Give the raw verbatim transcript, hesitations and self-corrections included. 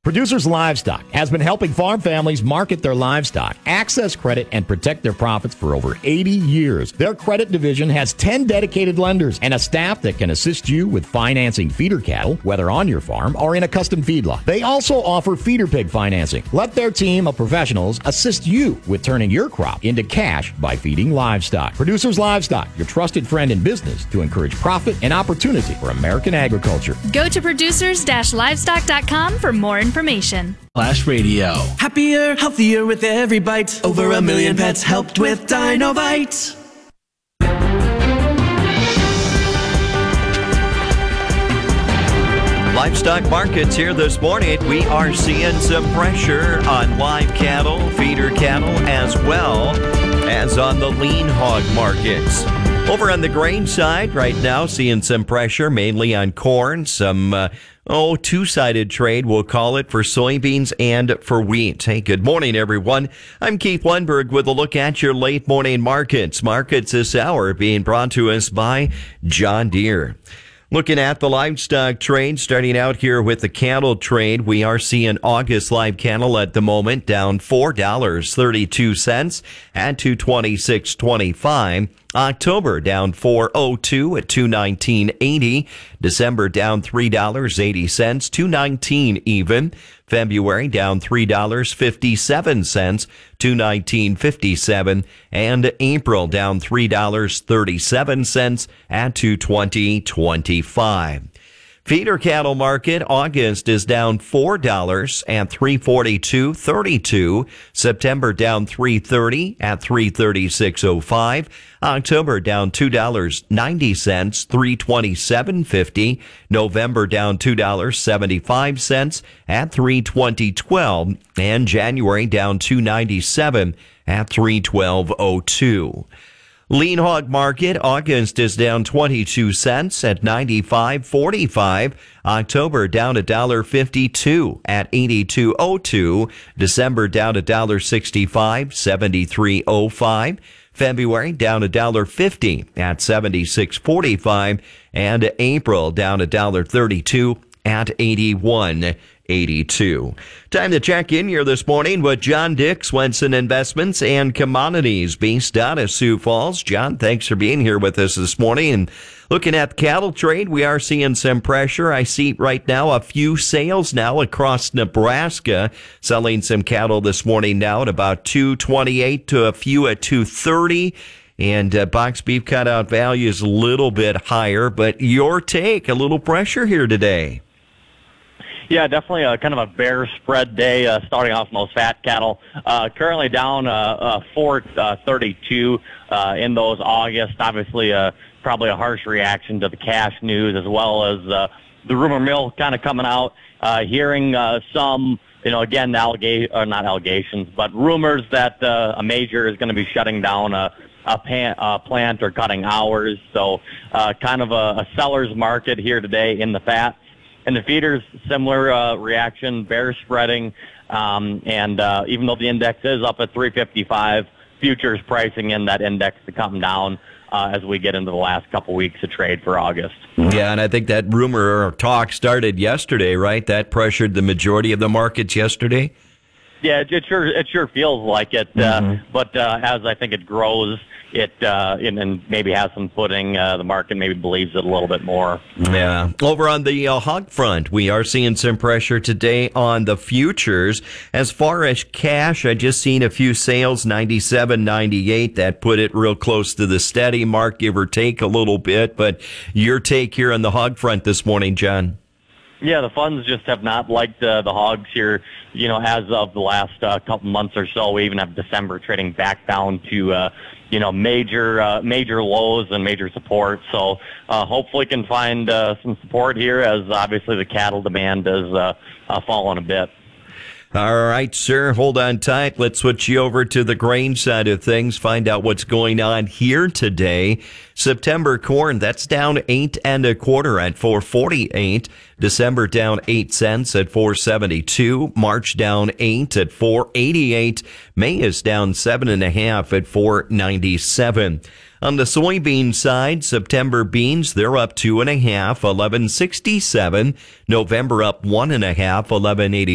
Producers Livestock has been helping farm families market their livestock, access credit, and protect their profits for over eighty years. Their credit division has ten dedicated lenders and a staff that can assist you with financing feeder cattle, whether on your farm or in a custom feedlot. They also offer feeder pig financing. Let their team of professionals assist you with turning your crop into cash by feeding livestock. Producers Livestock, your trusted friend in business to encourage profit and opportunity for American agriculture. Go to producers livestock dot com for more information. Information. Flash Radio. Happier, healthier with every bite. Over a million pets helped with Dinovite. Livestock markets here this morning. We are seeing some pressure on live cattle, feeder cattle, as well as on the lean hog markets. Over on the grain side right now, seeing some pressure mainly on corn, some uh, Oh, two-sided trade, we'll call it, for soybeans and for wheat. Hey, good morning, everyone. I'm Keith Lundberg with a look at your late morning markets. Markets this hour being brought to us by John Deere. Looking at the livestock trade, starting out here with the cattle trade, we are seeing August live cattle at the moment down four dollars and thirty-two cents at two twenty-six twenty-five. October down four oh two at two nineteen eighty. December down three dollars and eighty cents, two nineteen even. February down three dollars and fifty-seven cents, two nineteen fifty-seven. And April down three dollars and thirty-seven cents at two twenty twenty-five. Feeder cattle market, August is down four dollars at three forty-two thirty-two. September down three thirty at three thirty-six oh five. October down two dollars and ninety cents, three twenty-seven fifty. November down two dollars and seventy-five cents at three twenty twelve. And January down two ninety-seven at three twelve oh two. Lean hog market, August is down twenty-two cents at ninety-five forty-five. October down a dollar fifty-two at eighty-two oh two. December down a dollar sixty-five, seventy-three oh five. February down a dollar fifty at seventy-six forty-five. And April down a dollar thirty-two at eighty-one eighty-two. Time to check in here this morning with John Dick, Swenson Investments and Commodities, based out of Sioux Falls. John, thanks for being here with us this morning. And looking at the cattle trade, we are seeing some pressure. I see right now a few sales now across Nebraska, selling some cattle this morning now at about two twenty-eight to a few at two thirty. And uh, box beef cutout value is a little bit higher, but your take, a little pressure here today. Yeah, definitely a kind of a bear spread day, uh, starting off most fat cattle. Uh, currently down uh, uh, four thirty-two uh, in those August. Obviously, uh, probably a harsh reaction to the cash news, as well as uh, the rumor mill kind of coming out, uh, hearing uh, some, you know, again, allega- or not allegations, but rumors that uh, a major is going to be shutting down a, a, pan- a plant or cutting hours. So uh, kind of a, a seller's market here today in the fat. And the feeders, similar uh, reaction, bear spreading, um, and uh, even though the index is up at three fifty-five, futures pricing in that index to come down uh, as we get into the last couple weeks of trade for August. Yeah, and I think that rumor or talk started yesterday, right? That pressured the majority of the markets yesterday? Yeah, it, it sure it sure feels like it, mm-hmm. uh, but uh, as I think it grows, it uh, and, and maybe has some footing, uh, the market maybe believes it a little bit more. Yeah. Over on the uh, hog front, we are seeing some pressure today on the futures. As far as cash, I just seen a few sales, ninety-seven ninety-eight. That put it real close to the steady mark, give or take a little bit. But your take here on the hog front this morning, John? Yeah, the funds just have not liked uh, the hogs here, you know, as of the last uh, couple months or so. We even have December trading back down to, uh, you know, major uh, major lows and major support. So uh, hopefully can find uh, some support here, as obviously the cattle demand has uh, uh, fallen a bit. All right, sir. Hold on tight. Let's switch you over to the grain side of things, find out what's going on here today. September corn, that's down eight and a quarter at four forty-eight. December down eight cents at four seventy-two. March down eight at four eighty-eight. May is down seven and a half at four ninety-seven. On the soybean side, September beans, they're up two and a half, eleven sixty-seven. November up one and a half, eleven eighty.